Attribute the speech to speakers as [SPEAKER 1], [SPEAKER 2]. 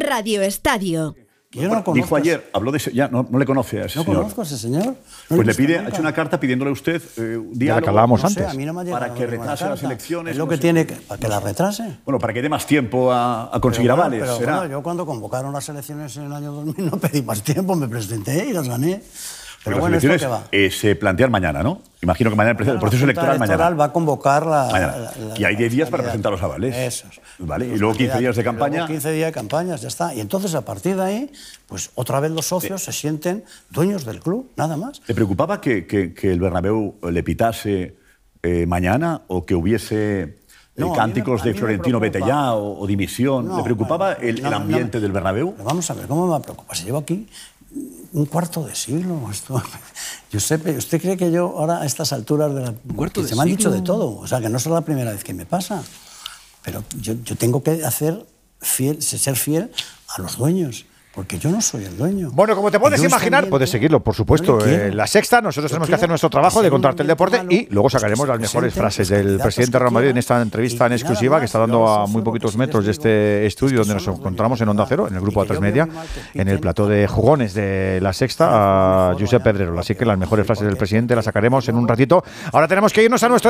[SPEAKER 1] Radio Estadio.
[SPEAKER 2] Yo no conozco.
[SPEAKER 3] Dijo ayer, habló de ese, ya no le conoce a ese señor.
[SPEAKER 2] No conozco a ese señor. No
[SPEAKER 3] pues le pide,
[SPEAKER 2] nunca.
[SPEAKER 3] ha hecho una carta pidiéndole a usted diálogo.
[SPEAKER 4] la que hablábamos
[SPEAKER 2] No sé,
[SPEAKER 4] antes.
[SPEAKER 2] a mí no me ha llegado
[SPEAKER 3] Para que
[SPEAKER 2] ninguna
[SPEAKER 3] retrase
[SPEAKER 2] carta.
[SPEAKER 3] las elecciones.
[SPEAKER 2] Es lo
[SPEAKER 3] no
[SPEAKER 2] que
[SPEAKER 3] sé.
[SPEAKER 2] tiene para que la retrase.
[SPEAKER 3] Bueno, para que dé más tiempo a conseguir
[SPEAKER 2] Pero bueno,
[SPEAKER 3] avales.
[SPEAKER 2] pero
[SPEAKER 3] será.
[SPEAKER 2] bueno, yo cuando convocaron las elecciones en el año 2000 no pedí más tiempo, me presenté y las gané. Pero
[SPEAKER 3] las
[SPEAKER 2] bueno, ¿esto
[SPEAKER 3] elecciones
[SPEAKER 2] qué va?
[SPEAKER 3] se plantean mañana, ¿no? Imagino que mañana el proceso electoral mañana.
[SPEAKER 2] va a convocar
[SPEAKER 3] Mañana. Y hay 10 días para presentar los avales.
[SPEAKER 2] Eso.
[SPEAKER 3] Vale. Y luego 15 días de campaña.
[SPEAKER 2] Luego 15 días de campañas, ya está. Y entonces, a partir de ahí, pues otra vez los socios se sienten dueños del club, nada más.
[SPEAKER 3] ¿Le preocupaba que el Bernabéu le pitase mañana o que hubiese
[SPEAKER 2] No,
[SPEAKER 3] cánticos
[SPEAKER 2] a mí
[SPEAKER 3] de
[SPEAKER 2] me
[SPEAKER 3] Florentino
[SPEAKER 2] preocupa.
[SPEAKER 3] vete ya o dimisión?
[SPEAKER 2] No,
[SPEAKER 3] ¿Le preocupaba
[SPEAKER 2] bueno,
[SPEAKER 3] el ambiente del Bernabéu?
[SPEAKER 2] Pero vamos a ver, ¿cómo me va a preocupar? Si llevo aquí un cuarto de siglo. Giuseppe, ¿usted cree que yo ahora a estas alturas de la...
[SPEAKER 5] ¿Un
[SPEAKER 2] se me han dicho de todo, o sea, que no es la primera vez que me pasa, pero yo tengo que ser fiel a los dueños. Porque yo no soy el dueño.
[SPEAKER 4] Bueno, como te puedes
[SPEAKER 2] Yo
[SPEAKER 4] imaginar,
[SPEAKER 2] también,
[SPEAKER 4] puedes seguirlo, por supuesto. La Sexta, nosotros tenemos que hacer nuestro trabajo de contarte el deporte y luego sacaremos las mejores frases del presidente Real Madrid en esta entrevista en exclusiva que está dando a muy poquitos metros de este estudio donde nos encontramos en Onda Cero, en el grupo A3 Media, en el plató de jugones de La Sexta, a Josep Pedrerol. Así que las mejores frases del presidente las sacaremos en un ratito. Ahora tenemos que irnos a nuestro